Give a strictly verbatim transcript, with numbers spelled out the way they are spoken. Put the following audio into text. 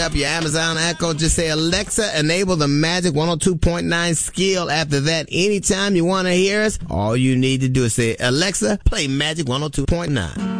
up your Amazon Echo, just say, Alexa, enable the Magic one oh two point nine skill. After that, anytime you want to hear us, all you need to do is say, Alexa, play Magic one oh two point nine.